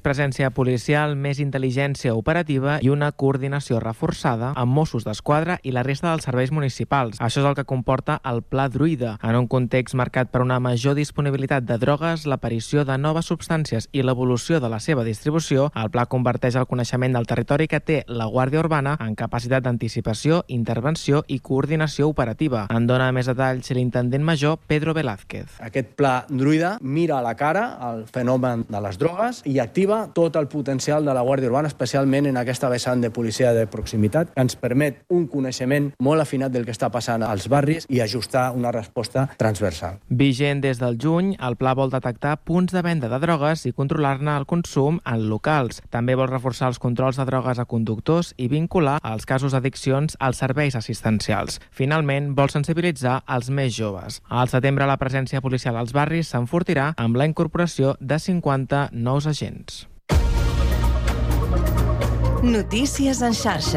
presència policial, més intel·ligència operativa i una coordinació reforçada amb Mossos d'Esquadra i la resta dels serveis municipals. Això és el que comporta el Pla Druida. En un context marcat per una major disponibilitat de drogues, l'aparició de noves substàncies i l'evolució de la seva distribució, el pla converteix el coneixement del territori que té la Guàrdia Urbana en capacitat d'anticipació, intervenció i coordinació operativa. En dona més detalls l'intendent major Pedro Velázquez. Aquest Pla Druida mira a la cara el fenomen de les drogues i activa tot el potencial de la Guàrdia Urbana, especialment en aquesta vessant de policia de proximitat, que ens permet un coneixement molt afinat del que està passant als barris i ajustar una resposta transversal. Vigent des del juny, el pla vol detectar punts de venda de drogues i controlar-ne el consum en locals. També vol reforçar els controls de drogues a conductors i vincular els casos d'addiccions als serveis assistencials. Finalment, vol sensibilitzar els més joves. Al setembre, la presència policial als barris s'enfortirà amb la incorporació de 50 nous agents. Notícies en xarxa.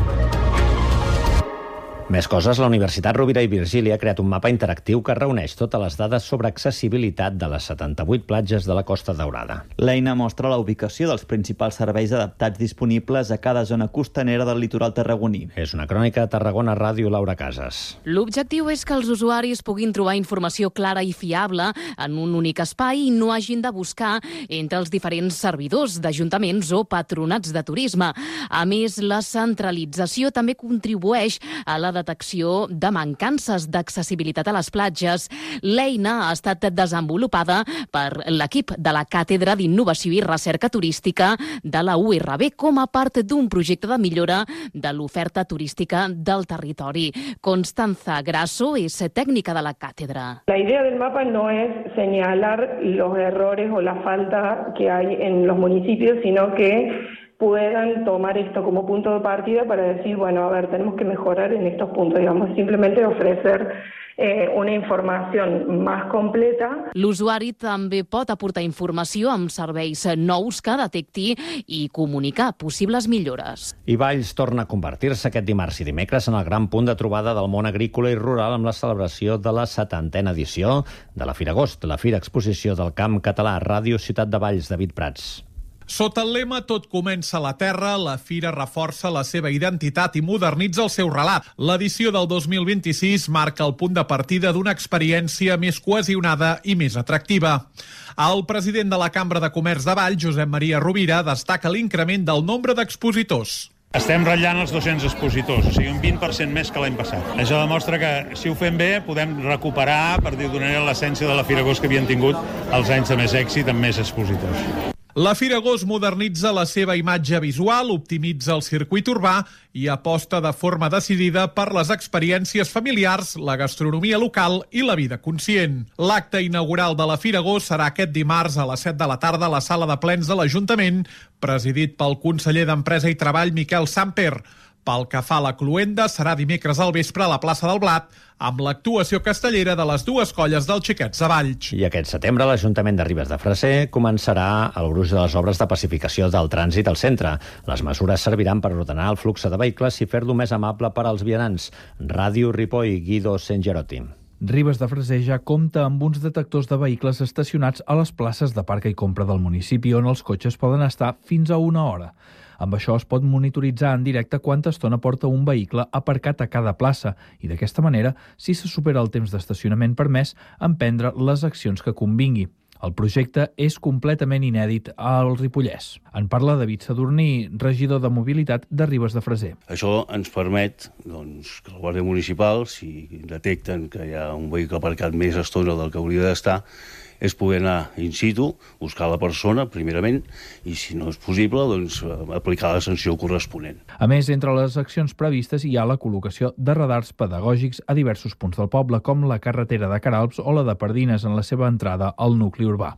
Més coses, la Universitat Rovira i Virgili ha creat un mapa interactiu que reuneix totes les dades sobre accessibilitat de les 78 platges de la Costa Daurada. L'eina mostra la ubicació dels principals serveis adaptats disponibles a cada zona costanera del litoral tarragoní. És una crònica de Tarragona Ràdio, Laura Casas. L'objectiu és que els usuaris puguin trobar informació clara i fiable en un únic espai i no hagin de buscar entre els diferents servidors d'ajuntaments o patronats de turisme. A més, la centralització també contribueix a la detecció de mancances d'accessibilitat a les platges. L'eina ha estat desenvolupada per l'equip de la Càtedra d'Innovació i Recerca Turística de la URB com a part d'un projecte de millora de l'oferta turística del territori. Constanza Grasso és tècnica de la càtedra. La idea del mapa no es señalar los errores o la falta que hay en los municipios, sino que puedan tomar esto como punto de partida para decir, bueno, a ver, tenemos que mejorar en estos puntos, digamos, simplemente ofrecer una información más completa. L'usuari també pot aportar informació amb serveis nous que detecti i comunicar possibles millores. I Valls torna a convertir-se aquest dimarts i dimecres en el gran punt de trobada del món agrícola i rural amb la celebració de la 70a edició de la Fira Agost, la Fira Exposició del Camp Català. Ràdio Ciutat de Valls, David Prats. Sota el lema Tot comença a la terra, la Fira reforça la seva identitat i modernitza el seu relat. L'edició del 2026 marca el punt de partida d'una experiència més cohesionada i més atractiva. El president de la Cambra de Comerç de Valls, Josep Maria Rovira, destaca l'increment del nombre d'expositors. Estem ratllant els 200 expositors, o sigui, un 20% més que l'any passat. Això demostra que, si ho fem bé, podem recuperar, per dir d'una manera, l'essència de la Fira Agost que havien tingut els anys de més èxit amb més expositors. La Fira Agost modernitza la seva imatge visual, optimitza el circuit urbà i aposta de forma decidida per les experiències familiars, la gastronomia local i la vida conscient. L'acte inaugural de la Fira Agost serà aquest dimarts a les 7 de la tarda a la sala de plens de l'Ajuntament, presidit pel conseller d'Empresa i Treball, Miquel Samper. Pel que fa a la cloenda, serà dimecres al vespre a la plaça del Blat, amb l'actuació castellera de les dues colles del Xiquets de Valls. I aquest setembre l'Ajuntament de Ribes de Freser començarà el gruix de les obres de pacificació del trànsit al centre. Les mesures serviran per ordenar el flux de vehicles i fer-lo més amable per als vianants. Ràdio Ripoll, Guido Sengerotti. Ribes de Freser ja compta amb uns detectors de vehicles estacionats a les places de parc i compra del municipi, on els cotxes poden estar fins a 1 hora. Amb això es pot monitoritzar en directe quanta estona porta un vehicle aparcat a cada plaça i d'aquesta manera, si se supera el temps d'estacionament permès, emprendre les accions que convingui. El projecte és completament inèdit al Ripollès. En parla David Sadurní, regidor de Mobilitat de Ribes de Freser. Això ens permet que el Guàrdia Municipal, si detecten que hi ha un vehicle aparcat més estona del que hauria d'estar, és poder anar in situ, buscar la persona, primerament, i si no és possible, aplicar la sanció corresponent. A més, entre les accions previstes hi ha la col·locació de radars pedagògics a diversos punts del poble, com la carretera de Caralps o la de Pardines en la seva entrada al nucli urbà.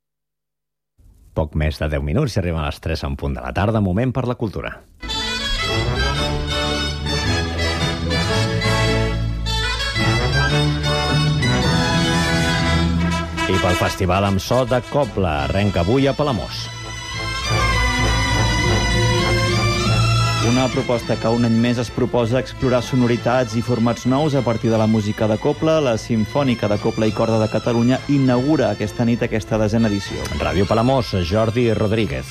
Poc més de 10 minuts i arriben a les 3 en punt de la tarda, moment per la cultura. I pel Festival amb so de Cobla, arrenca avui a Palamós. Una proposta que un any més es proposa explorar sonoritats i formats nous a partir de la música de cobla. La Simfònica de Cobla i Corda de Catalunya inaugura aquesta nit aquesta 10a edició. Ràdio Palamós, Jordi Rodríguez.